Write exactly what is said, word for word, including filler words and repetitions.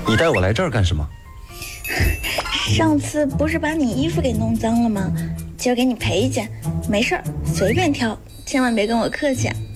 你带我来这儿干什么？ 上次不是把你衣服给弄脏了吗？今儿给你赔一件，没事儿，随便挑，千万别跟我客气啊。